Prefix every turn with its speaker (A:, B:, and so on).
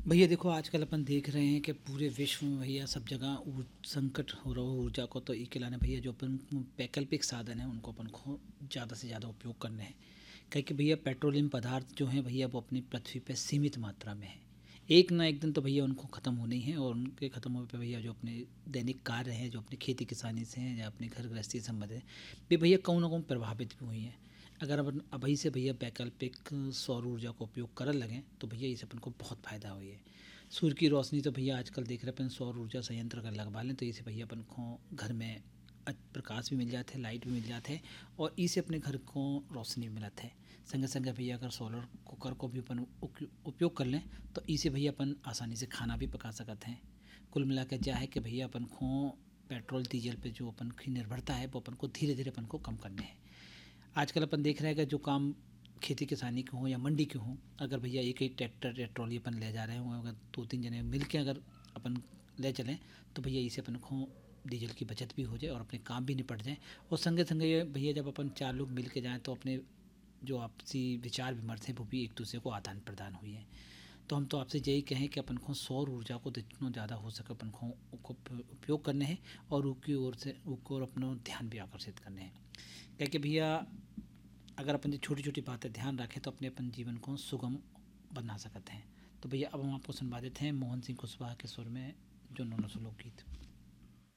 A: भैया देखो, आजकल अपन देख रहे हैं कि पूरे विश्व में भैया सब जगह संकट हो रहा हो ऊर्जा को। तो इसके लाने भैया जो अपन वैकल्पिक साधन है उनको अपन को ज़्यादा से ज़्यादा उपयोग करने हैं। क्या कि भैया पेट्रोलियम पदार्थ जो हैं भैया वो अपनी पृथ्वी पे सीमित मात्रा में है। एक ना एक दिन तो भैया उनको ख़त्म होने ही है, और उनके ख़त्म होने पे भैया जो अपने दैनिक कार्य हैं, जो अपनी खेती किसानी से हैं या अपने घर गृहस्थी से संबंधित हैं, भी भैया कहूँ ना कहूँ प्रभावित भी हुई हैं। अगर अपन अभी से भैया वैकल्पिक सौर ऊर्जा का उपयोग करने लगें तो भैया इससे अपन को बहुत फ़ायदा हुई है। सूर्य की रोशनी तो भैया आजकल देख रहे हैं अपन, सौर ऊर्जा संयंत्र अगर लगवा लें तो इससे भैया अपन को घर में प्रकाश भी मिल जाते हैं, लाइट भी मिल जाते हैं, और इससे अपने घर को रोशनी भी मिलता है। संगे संगे भैया अगर सोलर कुकर को भी अपन उपयोग कर लें तो इसे भैया अपन आसानी से खाना भी पका सकते हैं। कुल मिला के क्या है कि भैया अपन को पेट्रोल डीजल पे जो अपन की निर्भरता है वो अपन को धीरे धीरे अपन को कम करने हैं। आजकल अपन देख रहे हैं कि जो काम खेती किसानी के हों या मंडी के हों, अगर भैया एक ही ट्रैक्टर या ट्रॉली अपन ले जा रहे हों, अगर दो तीन जने मिल के अगर अपन ले चलें तो भैया इससे अपन को डीजल की बचत भी हो जाए और अपने काम भी निपट जाए। और संगे संगे ये भैया जब अपन चार लोग मिल के जाएँ तो अपने जो आपसी विचार विमर्श हैं वो भी एक दूसरे को आदान प्रदान हुई है। तो हम तो आपसे यही कहें कि अपन को सौर ऊर्जा को जितना ज़्यादा हो सके अपन को उपयोग करने हैं, और उसकी ओर से उसको अपना ध्यान भी आकर्षित करने हैं। क्या कि भैया अगर अपन छोटी छोटी बातें ध्यान रखें तो अपने अपन जीवन को सुगम बना सकते हैं। तो भैया अब हम आपको सुनवा देते हैं मोहन सिंह कुशवाहा के स्वर में जो 900 लोकगीत।